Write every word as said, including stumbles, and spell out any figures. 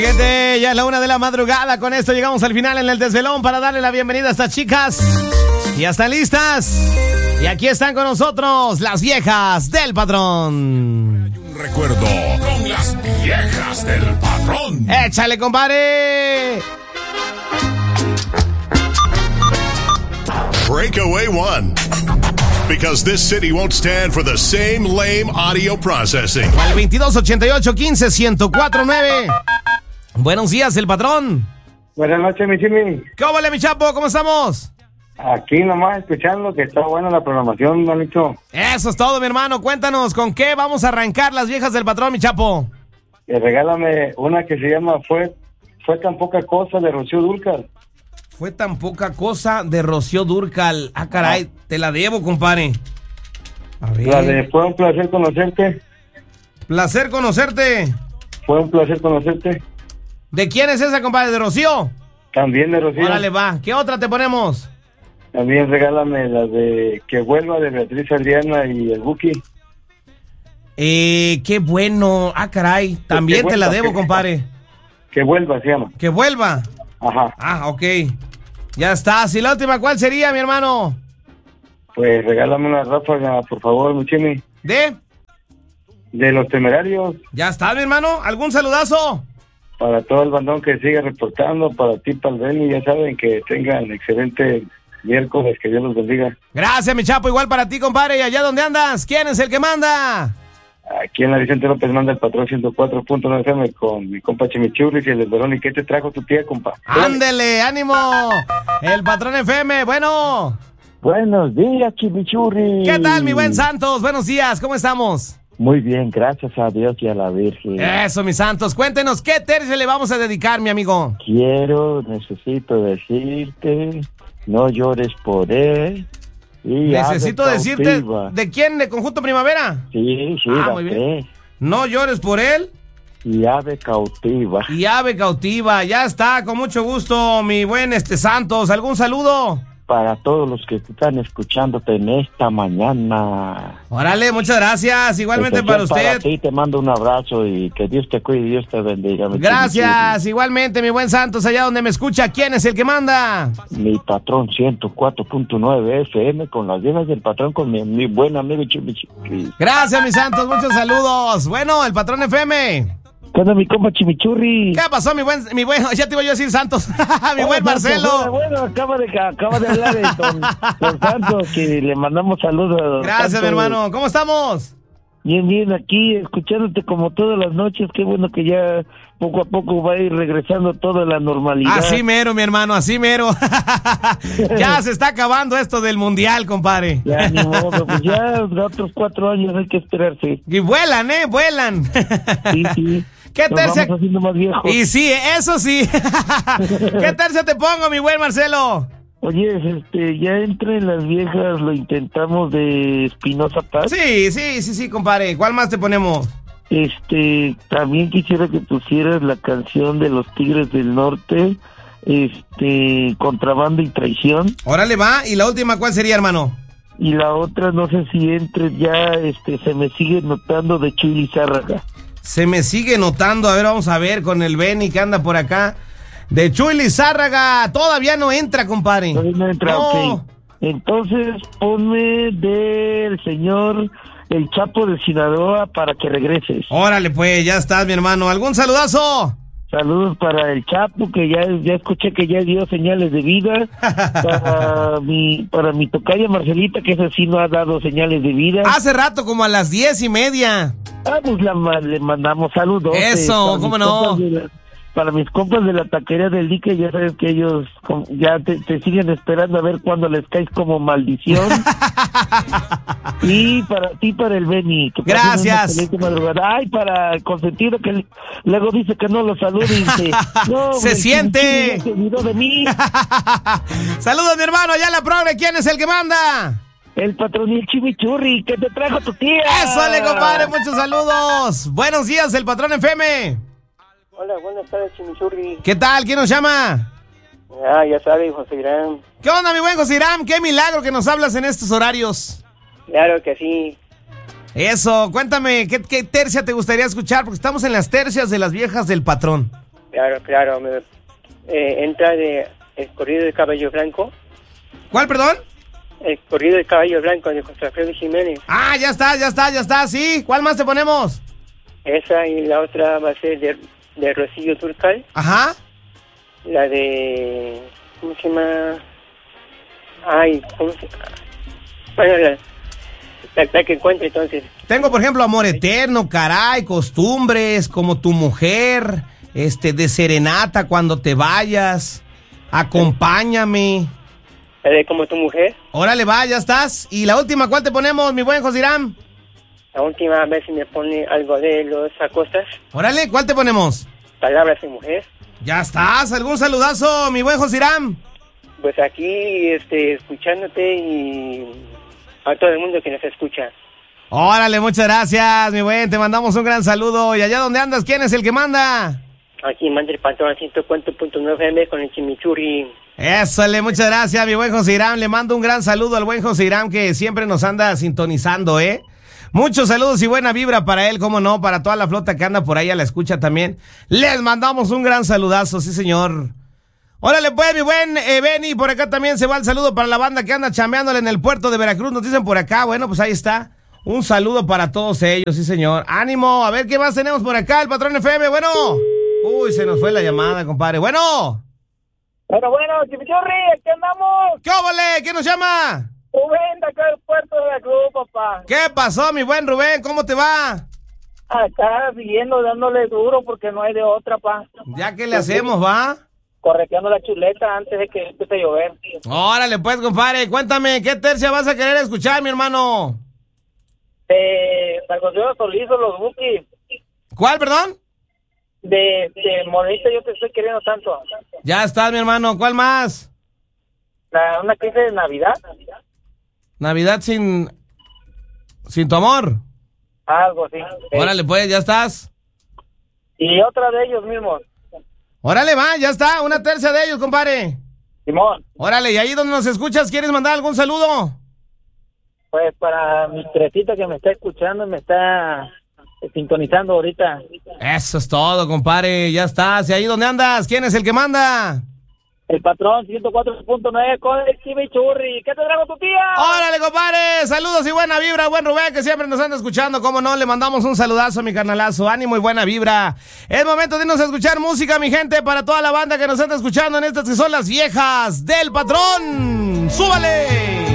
Gente, ya es la una de la madrugada. Con esto llegamos al final en el desvelón para darle la bienvenida a estas chicas. Ya están listas. Y aquí están con nosotros las viejas del patrón. Hay un recuerdo con las viejas del patrón. ¡Échale, compadre! Breakaway one. Because this city won't stand for the same lame audio processing. Al veintidós ochenta y ocho quince ciento cuatro nueve. Buenos días, el patrón. Buenas noches, mi Jimmy. ¿Cómo le, mi chapo? ¿Cómo estamos? Aquí nomás escuchando que está buena la programación, manito. Eso es todo, mi hermano. Cuéntanos, ¿con qué vamos a arrancar las viejas del patrón, mi chapo? Eh, regálame una que se llama Fue fue tan poca cosa, de Rocío Dúrcal. Fue tan poca cosa, de Rocío Dúrcal. Ah, caray, ah. Te la debo, compadre. A ver. La de Fue un placer conocerte. Placer conocerte. Fue un placer conocerte. ¿De quién es esa, compadre? ¿De Rocío? También de Rocío. Órale, va. ¿Qué otra te ponemos? También regálame la de Que vuelva, de Beatriz Adriana y el Buki. Eh, qué bueno. Ah, caray. También te la debo, que, compadre. Que vuelva, se llama. Que vuelva. Ajá. Ah, ok. Ya está. ¿Y la última cuál sería, mi hermano? Pues regálame una ráfaga, por favor, mi Chimi. ¿De? De Los Temerarios. Ya está, mi hermano. ¿Algún saludazo? Para todo el bandón que sigue reportando, para ti, para el Benny, ya saben, que tengan excelente miércoles, que Dios los bendiga. Gracias, mi chapo, igual para ti, compadre. ¿Y allá dónde andas? ¿Quién es el que manda? Aquí en la Vicente López manda el patrón ciento cuatro punto nueve F M con mi compa Chimichurri y el Verón. ¿Y qué te trajo tu tía, compa? ¡Ándele, ánimo! El patrón F M, bueno. Buenos días, Chimichurri. ¿Qué tal, mi buen Santos? Buenos días, ¿cómo estamos? Muy bien, gracias a Dios y a la Virgen. Eso, mis santos. Cuéntenos, ¿qué tercio le vamos a dedicar, mi amigo? Quiero, necesito decirte, no llores por él. Y necesito decirte, ¿de quién? ¿De Conjunto Primavera? Sí, sí, ah, muy bien. No llores por él. Y ave cautiva. Y ave cautiva, ya está, con mucho gusto, mi buen este Santos. ¿Algún saludo? Para todos los que están escuchándote en esta mañana. Órale, muchas gracias. Igualmente para usted. Para ti te mando un abrazo y que Dios te cuide y Dios te bendiga. Gracias, igualmente, mi buen Santos, allá donde me escucha. ¿Quién es el que manda? Mi patrón ciento cuatro punto nueve F M con las viejas del patrón, con mi, mi buen amigo Chimichi. Gracias, mi Santos, muchos saludos. Bueno, el patrón F M. ¿Qué onda, mi compa Chimichurri? ¿Qué pasó, mi buen, mi buen, ya te iba yo a decir Santos, mi oh, buen Marcelo? Bueno, bueno, acaba de, acaba de hablar de don, don Santos, que le mandamos saludos a don Gracias, Santos. Mi hermano, ¿cómo estamos? Bien, bien, aquí, escuchándote como todas las noches, qué bueno que ya poco a poco va a ir regresando toda la normalidad. Así mero, mi hermano, así mero. Ya se está acabando esto del mundial, compadre. Ya, ni modo, pues ya otros cuatro años hay que esperarse. Y vuelan, ¿eh? Vuelan. Sí, sí. ¿Qué Nos tercia? vamos haciendo más viejos. Y sí, eso sí. ¿Qué tercia te pongo, mi buen Marcelo? Oye, este, ya entre las viejas lo intentamos de Espinosa Paz. Sí, sí, sí, sí, compadre. ¿Cuál más te ponemos? Este, también quisiera que pusieras la canción de los Tigres del Norte, este, Contrabando y Traición. Órale, va. ¿Y la última cuál sería, hermano? Y la otra, no sé si entre ya, este, Se me sigue notando, de Chuy Lizárraga. Se me sigue notando, a ver, vamos a ver con el Benny que anda por acá. De Chuy Lizárraga, todavía no entra, compadre. Todavía no entra, no. Ok. Entonces, ponme del señor El Chapo de Sinaloa para que regreses. Órale, pues, ya estás, mi hermano. ¿Algún saludazo? Saludos para el Chapo, que ya ya escuché que ya dio señales de vida. Para mi para mi tocaya Marcelita, que esa sí no ha dado señales de vida. Hace rato, como a las diez y media. Ah, pues la, le mandamos saludos. Eso, ¿cómo no? La, para mis compas de la taquería del dique, ya sabes que ellos ya te, te siguen esperando a ver cuándo les caes como maldición. Y para ti, para el Benny. Gracias. Ay, para el consentido, que luego dice que no lo salude y dice, no, se siente. Se olvidó de mí. Saludos, mi hermano, allá en la progre. ¿Quién es el que manda? El patronil Chimichurri, que te trajo tu tía. Eso, le compadre, muchos saludos. Buenos días, el patrón F M. Hola, buenas tardes, Chimichurri. ¿Qué tal? ¿Quién nos llama? Ah, ya sabes, José Irán. ¿Qué onda, mi buen José Irán? Qué milagro que nos hablas en estos horarios. Claro que sí. Eso, cuéntame, ¿qué, qué tercia te gustaría escuchar? Porque estamos en las tercias de las viejas del patrón. Claro, claro. Me, eh, entra de El corrido de Caballo Blanco. ¿Cuál, perdón? El corrido de Caballo Blanco de José Alfredo Jiménez. Ah, ya está, ya está, ya está, sí. ¿Cuál más te ponemos? Esa y la otra va a ser de, de Rocío Turcal. Ajá. La de... ¿Cómo se llama? Ay, ¿cómo se llama? Bueno, la, la, la que encuentre entonces. Tengo, por ejemplo, Amor Eterno, Caray, Costumbres, Como tu Mujer, este, de Serenata, Cuando te vayas, Acompáñame. La de Como tu Mujer. Órale, va, ya estás. ¿Y la última cuál te ponemos, mi buen Josirán? La última, a ver si me pone algo de Los Acostas. Órale, ¿cuál te ponemos? Palabras de Mujer. Ya estás. ¿Algún saludazo, mi buen Josirán? Pues aquí, este, escuchándote y a todo el mundo que nos escucha. Órale, muchas gracias, mi buen. Te mandamos un gran saludo. ¿Y allá donde andas, quién es el que manda? Aquí manda el patrón a ciento cuatro punto nueve eme con el chimichurri. Eso, le, muchas gracias, mi buen José Irán. Le mando un gran saludo al buen José Irán que siempre nos anda sintonizando, ¿eh? Muchos saludos y buena vibra para él, cómo no, para toda la flota que anda por ahí a la escucha también. Les mandamos un gran saludazo, sí señor. Órale pues, mi buen eh, Benny, por acá también se va el saludo para la banda que anda chambeándole en el puerto de Veracruz, nos dicen por acá. Bueno, pues ahí está. Un saludo para todos ellos, sí señor. Ánimo, a ver qué más tenemos por acá, el patrón F M, bueno. Uy, se nos fue la llamada, compadre. Bueno. Bueno, bueno, Chimichurri, aquí andamos. ¿Qué óvole? ¿Quién nos llama? Rubén, de acá del puerto de Veracruz, papá. ¿Qué pasó, mi buen Rubén? ¿Cómo te va? Acá siguiendo, dándole duro porque no hay de otra, pa. ¿Ya qué le hacemos, va? Correteando la chuleta antes de que empiece a llover. Órale, pues, compadre, cuéntame, ¿qué tercia vas a querer escuchar, mi hermano? Eh, San José Solís o los Bukis. ¿Cuál, perdón? De, de Monedita, yo te estoy queriendo tanto. Ya estás, mi hermano, ¿cuál más? La, una crisis de Navidad. Navidad sin... sin tu amor. Algo así. Órale, pues, ya estás. Y otra de ellos mismos. Órale, va, ya está, una tercia de ellos, compadre. Simón. Órale, ¿y ahí donde nos escuchas, quieres mandar algún saludo? Pues para mi crecita que me está escuchando y me está sintonizando ahorita. Eso es todo, compadre, ya estás. ¿Y ahí dónde andas? ¿Quién es el que manda? El patrón ciento cuatro punto nueve con el chimichurri. ¿Qué te trajo tu tía? Órale, compadre, saludos y buena vibra, buen Rubén, que siempre nos anda escuchando, cómo no, le mandamos un saludazo a mi carnalazo, ánimo y buena vibra. Es momento de irnos a escuchar música, mi gente, para toda la banda que nos anda escuchando en estas que son las viejas del patrón. ¡Súbale!